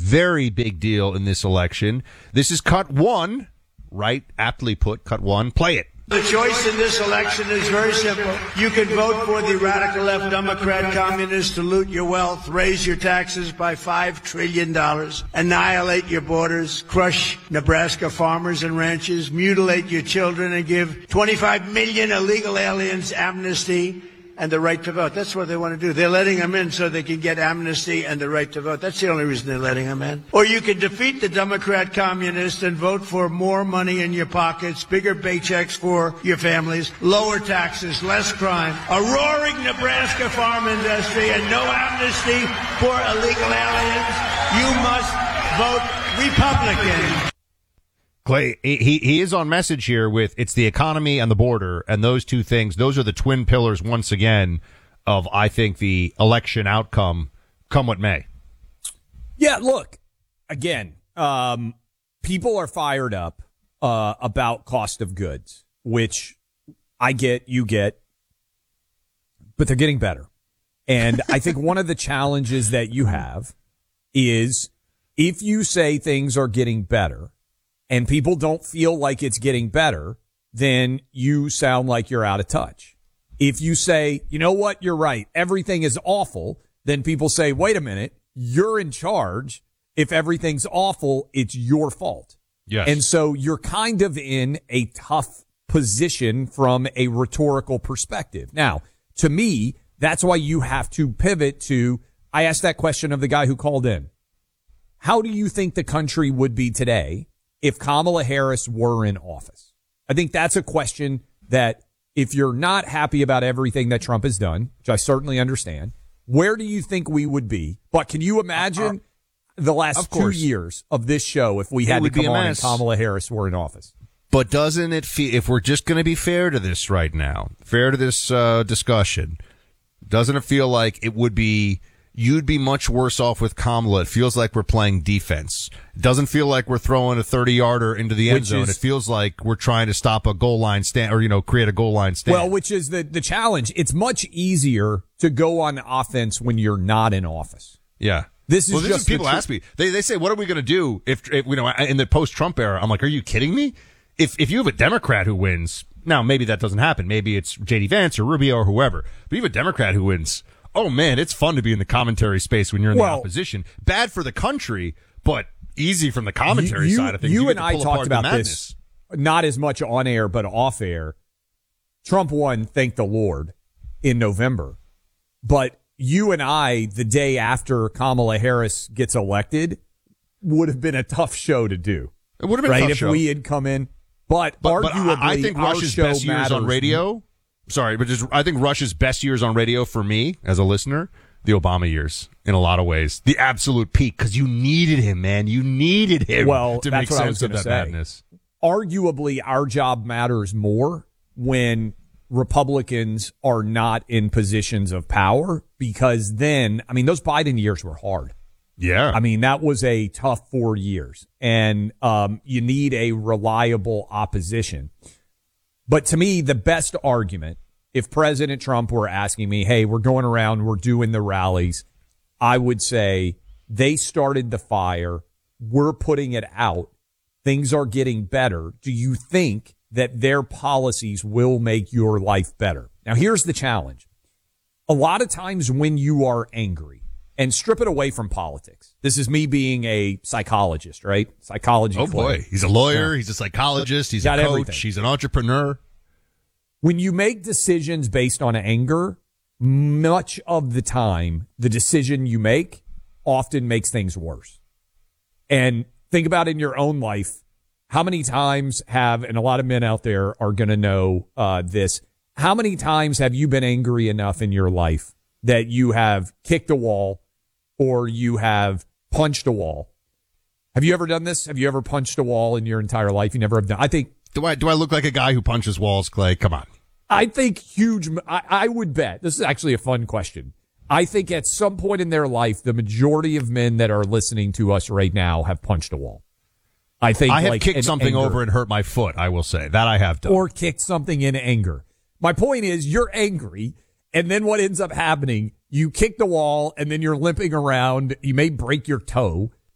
very big deal in this election. This is cut one, right? Aptly put, cut one. Play it. The choice in this election is very simple. You can vote for the radical left Democrat communists to loot your wealth, raise your taxes by $5 trillion, annihilate your borders, crush Nebraska farmers and ranchers, mutilate your children, and give 25 million illegal aliens amnesty and the right to vote. That's what they want to do. They're letting them in so they can get amnesty and the right to vote. That's the only reason they're letting them in. Or you can defeat the Democrat communists and vote for more money in your pockets, bigger paychecks for your families, lower taxes, less crime, a roaring Nebraska farm industry, and no amnesty for illegal aliens. You must vote Republican. Clay, he is on message here with it's the economy and the border, and those two things, those are the twin pillars once again of, I think, the election outcome, come what may. Yeah, look, again, people are fired up about cost of goods, which I get, you get, but they're getting better. And I think one of the challenges that you have is if you say things are getting better, and people don't feel like it's getting better, then you sound like you're out of touch. If you say, you know what, you're right, everything is awful, then people say, wait a minute, you're in charge. If everything's awful, it's your fault. Yes. And so you're kind of in a tough position from a rhetorical perspective. Now, to me, that's why you have to pivot to, I asked that question of the guy who called in. How do you think the country would be today if Kamala Harris were in office? I think that's a question that if you're not happy about everything that Trump has done, which I certainly understand, where do you think we would be? But can you imagine the last 2 years of this show if we had to come on and Kamala Harris were in office? But doesn't it feel, if we're just going to be fair to this right now, fair to this discussion, doesn't it feel like it would be, you'd be much worse off with Kamala? It feels like we're playing defense. It doesn't feel like we're throwing a 30-yarder into the end zone. It feels like we're trying to stop a goal line stand or, create a goal line stand. Well, which is the challenge. It's much easier to go on offense when you're not in office. Yeah. This is people ask me. They say, what are we going to do if in the post-Trump era? I'm like, are you kidding me? If you have a Democrat who wins, now maybe that doesn't happen. Maybe it's J.D. Vance or Rubio or whoever. But you have a Democrat who wins. Oh, man, it's fun to be in the commentary space when you're in the opposition. Bad for the country, but easy from the commentary side of things. You and I talked about this, not as much on air, but off air. Trump won, thank the Lord, in November. But you and I, the day after Kamala Harris gets elected, would have been a tough show to do. It would have been a tough show. If we had come in. But arguably, I think Rush's best years on radio. Sorry, but I think Rush's best years on radio for me as a listener, the Obama years in a lot of ways, the absolute peak, because you needed him, man. You needed him to make sense of that madness. Arguably, our job matters more when Republicans are not in positions of power, because then, those Biden years were hard. Yeah. That was a tough 4 years, and you need a reliable opposition. But to me, the best argument, if President Trump were asking me, hey, we're going around, we're doing the rallies, I would say they started the fire. We're putting it out. Things are getting better. Do you think that their policies will make your life better? Now, here's the challenge. A lot of times when you are angry, and strip it away from politics. This is me being a psychologist, right? Psychology. Oh, boy. He's a lawyer. He's a psychologist. He's a coach. Everything. He's an entrepreneur. When you make decisions based on anger, much of the time, the decision you make often makes things worse. And think about in your own life, how many times and a lot of men out there are going to know this, how many times have you been angry enough in your life that you have kicked a wall or you have punched a wall? Have you ever done this? Have you ever punched a wall in your entire life? You never have done. I think. Do I look like a guy who punches walls, Clay? Come on. I think I would bet. This is actually a fun question. I think at some point in their life, the majority of men that are listening to us right now have punched a wall. I think I have kicked something over and hurt my foot. I will say that I have done. Or kicked something in anger. My point is, you're angry. And then what ends up happening, you kick the wall and then you're limping around. You may break your toe